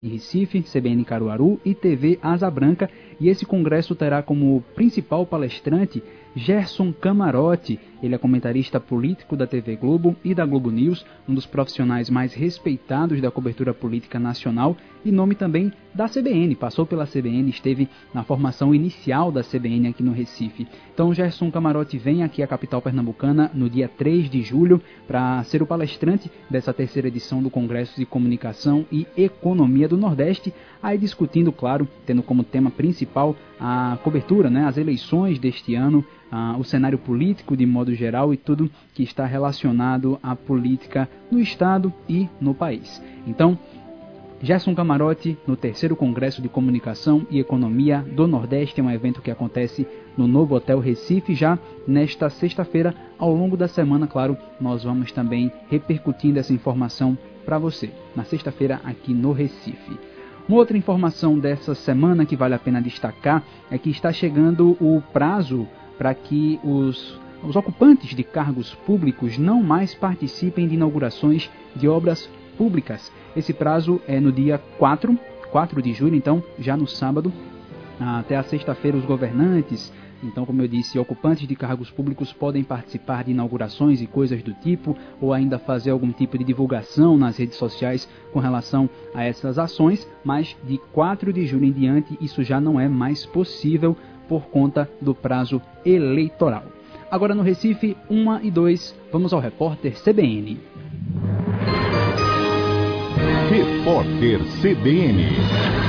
em Recife, CBN Caruaru e TV Asa Branca, e esse congresso terá como principal palestrante Gerson Camarote. Ele é comentarista político da TV Globo e da Globo News, um dos profissionais mais respeitados da cobertura política nacional e nome também da CBN. Passou pela CBN, esteve na formação inicial da CBN aqui no Recife. Então, Gerson Camarote vem aqui à capital pernambucana no dia 3 de julho para ser o palestrante dessa terceira edição do Congresso de Comunicação e Economia do Nordeste, aí discutindo, claro, tendo como tema principal a cobertura, as eleições deste ano, o cenário político de modo geral e tudo que está relacionado à política no Estado e no país. Então, Gerson Camarote no terceiro Congresso de Comunicação e Economia do Nordeste, é um evento que acontece no Novo Hotel Recife já nesta sexta-feira. Ao longo da semana, claro, nós vamos também repercutindo essa informação para você, na sexta-feira aqui no Recife. Uma outra informação dessa semana que vale a pena destacar é que está chegando o prazo para que os ocupantes de cargos públicos não mais participem de inaugurações de obras públicas. Esse prazo é no dia 4 de julho, então já no sábado, até a sexta-feira os governantes, então como eu disse, ocupantes de cargos públicos podem participar de inaugurações e coisas do tipo, ou ainda fazer algum tipo de divulgação nas redes sociais com relação a essas ações, mas de 4 de julho em diante isso já não é mais possível por conta do prazo eleitoral. Agora no Recife, 1 e 2, vamos ao repórter CBN. Repórter CBN.